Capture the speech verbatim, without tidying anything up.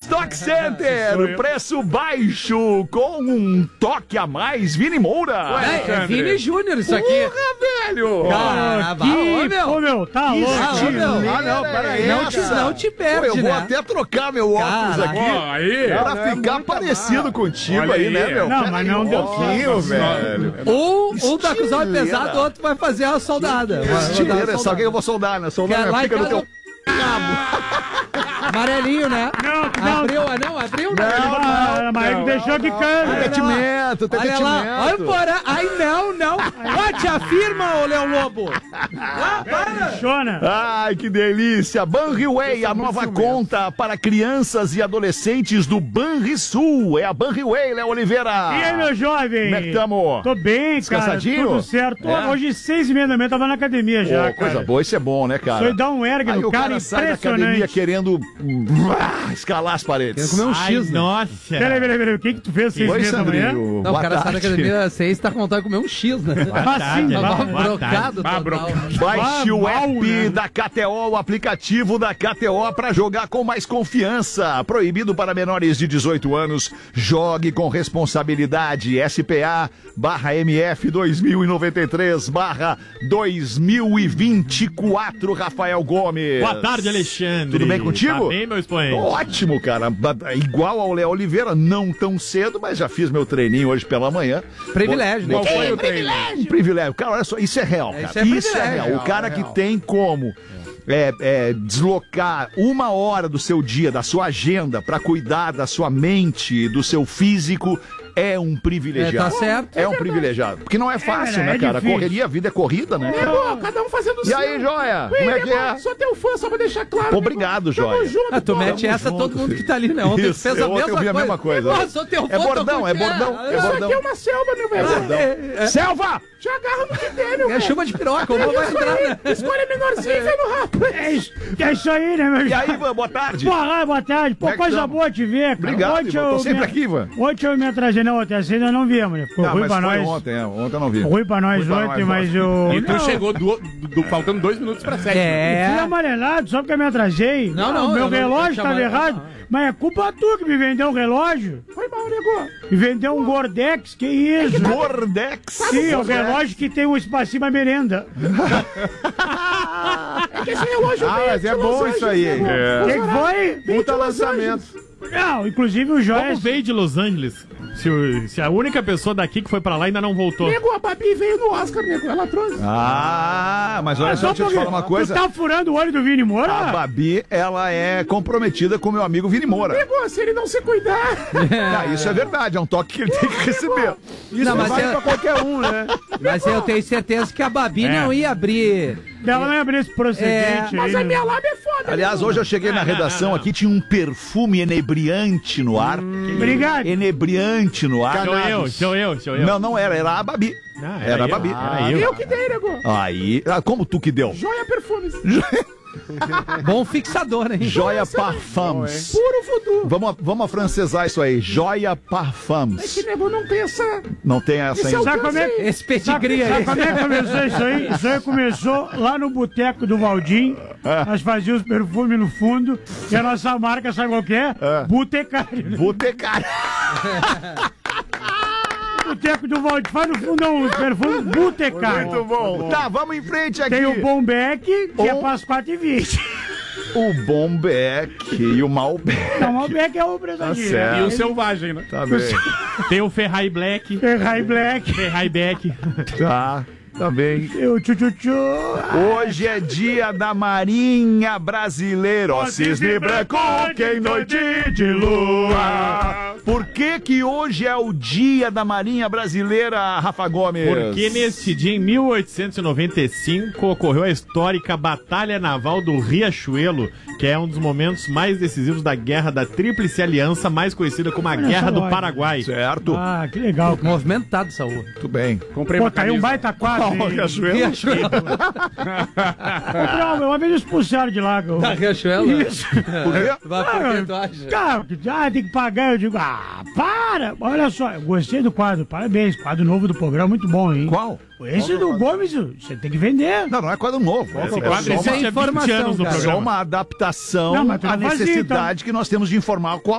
Stock Center, preço baixo com um toque a mais, Vini Moura. Ué, é Vini Júnior isso aqui. Porra, velho. Cara, que... Ô, meu. Ô, meu, tá louco. Ah, ô, meu. Ah, não, peraí. Não te, não te perde, Pô, eu vou né? até trocar meu óculos Cara, aqui ó, aí. pra Não, ficar parecido mal. contigo Olha aí, aí. né, meu? Não, Pera mas aí não um deu pouquinho, velho. Um, um tá com os olhos Estileira. pesados, o outro vai fazer a soldada. Vai- vai dar a Estileira, soldada. só que eu vou soldar, né? Soldar Que é lá fica em no casa- teu... Amarelinho, né? Não, que não. Abriu, ah, não, abriu, não. Ah, mas ele deixou de cano. Tetimento, tem Olha lá, olha tetimento. fora. Ai, não, não. Ó, te afirma, ô Léo Lobo. Ah, para. Funciona. Ai, que delícia! Banriway, a nova conta para crianças e adolescentes do Banrisul. É a Banriway, Léo Oliveira. E aí, meu jovem? Como é que tamo? Tô bem, cara. Descansadinho? Tudo certo. É? Hoje, seis e meia da manhã, tava na academia já, Pô, cara. coisa boa, isso é bom, né, cara? Foi dar um ergue Aí no o cara, cara sai da academia impressionante. querendo ah, escalar as paredes. Querendo comer um Ai, X, né? nossa. Peraí, peraí, peraí. O que que tu fez às seis e Oi, meia da manhã? Sandrinho. Não, Boa o cara sai da tarde. academia às seis e tá com vontade de comer um X, né? Ah, sim, tarde, vai. boa Brocado tarde. total. Baixe Ah, o mal, app né? da K T O, o aplicativo da K T O para jogar com mais confiança. Proibido para menores de dezoito anos. Jogue com responsabilidade. S P A barra M F dois mil e noventa e três barra dois mil e vinte e quatro. Rafael Gomes. Boa tarde, Alexandre. Tudo bem contigo? Tá bem, meu expoente? Ótimo, cara. Ba- Igual ao Léo Oliveira, não tão cedo, mas já fiz meu treininho hoje pela manhã. Privilégio, né? Qual foi o treino? Um privilégio. Cara, olha só, isso é real, É, cara. isso é Isso é privilégio. real. O cara que tem como é, é, deslocar uma hora do seu dia, da sua agenda, pra cuidar da sua mente, do seu físico, é um privilegiado. É, tá certo. É um privilegiado. Porque não é fácil, É, né, é cara? difícil. Correria, a vida é corrida, né? Cada um fazendo o E aí, Joia? Como é que é? Sou teu fã, só pra deixar claro. Obrigado, Joia. Ah, tu mete essa todo mundo que tá ali, né? Ontem Isso, fez a ontem mesma eu vi a coisa. mesma coisa. Pô, sou teu fã, É tô bordão, é contigo. bordão, é Isso bordão. aqui é uma selva, meu velho. É, é, Selva! Te agarra no que der, meu é chuva de piroca, uma vai entrar, né? Escolha menorzinho e vem no rabo. É isso, é isso aí, né, meu E aí, jovem? Ivan, boa tarde. Porra, boa tarde. Pô, Como é que coisa tamo? boa te ver, cara. Obrigado, Ontem Ivan. Tô eu sempre me- aqui, Ivan. Ontem eu me atrasei, não, ontem assim ainda não viemos, né? Ficou Ah, ruim mas pra foi nós. ontem, é. Ontem eu não vi. Ruim pra nós Ruim pra ontem, nós mas ontem. eu... E tu Não, chegou do, do- faltando dois minutos pra sete. Fui É. amarelado só porque eu me atrasei. Não, não, O meu eu não- relógio eu te tava amarelo, errado. não. Mas é culpa tua que me vendeu um relógio. Foi mal, nego. Me vendeu um Gordex, que isso? Gordex. Sim, é o relógio que tem um espacinho pra merenda. É que esse relógio Ah, veio mas de é Los bom Angeles, isso aí, nego. hein? É. O que que foi? Puta lançamento. Não, inclusive o Joia... Como veio de Los Angeles? Se, o- se a única pessoa daqui que foi pra lá ainda não voltou. Nego, a Babi veio no Oscar, nego. Ela trouxe. Ah, mas olha Ah, só, deixa eu te porque falar uma coisa. Tu tá furando o olho do Vini Moura? A Babi, ela é comprometida com meu amigo Vini Moura. Nego, se ele não se cuidar. Ah, isso é verdade, é um toque que ele tem que receber. Isso Não, mas vale é- pra qualquer um, né? Mas eu tenho certeza que a Babi É. não ia abrir. Ela não ia abrir esse procedente É, Mas aí, a minha né? lábia é foda. Aliás, hoje eu cheguei na redação aqui, tinha um perfume enebriante no ar. Obrigado. Enebriante no ar. Sou eu, sou eu, sou eu. Não, não era, era a Babi. Não, Era a eu, Babi. Era eu. Eu que dei, nego. Aí, ah, como tu que deu? Joia Perfumes. Bom fixador, hein? Joia Parfums. Puro voodoo. Vamos, vamos afrancesar isso aí. Joia É que Parfums. nego não tem essa... Não tem essa Esse é o ainda. Sabe como é que... Esse Sabe, pedigree sabe aí. como é que começou isso aí? Isso aí começou lá no boteco do Valdim. Nós fazíamos perfume no fundo. E a nossa marca, sabe qual que é? É. Botecário. Né? Botecário. Boteco do Valdim. Faz no fundão os perfumes Botecário. Muito bom. Tá, vamos em frente aqui. Tem o Bombeck, que é Um- para as quatro e vinte. O Bombeck e o Malbec. Não, o Malbec é o prestadinho. Tá certo. E o selvagem, né? Tá bem. Tem o Ferrari Black, Ferrari Black. Ferrari Beck. Tá, tá bem. E o tchu-tchu-tchu. Hoje é dia da Marinha Brasileira. Ó, cisne branco que em noite de lua. Por que que hoje é o dia da Marinha Brasileira, Rafa Gomes? Porque neste dia, em mil oitocentos e noventa e cinco, ocorreu a histórica Batalha Naval do Riachuelo, que é um dos momentos mais decisivos da Guerra da Tríplice Aliança, mais conhecida como a Olha Guerra só, do olha. Paraguai. Certo, Ah, que legal. cara. Movimentado, Saúl. tudo bem. Comprei Pô, uma caiu um camisa. baita quadro. Ó, hein? Riachuelo. Não, uma vez expulsaram de lá. Da Riachuelo? Isso. Por quê? Vai por que tu acha? Cara, ah, tem que pagar. Eu digo, ah, para! Olha só, eu gostei do quadro, parabéns. Quadro novo do programa, muito bom, hein? Qual? Esse do Gomes, você tem que vender. Não, não é quadro novo. Esse É quadro só existe uma- há vinte informação, anos no cara. É só programa. uma adaptação Não, mas tu à não fazia, necessidade que nós temos de informar qual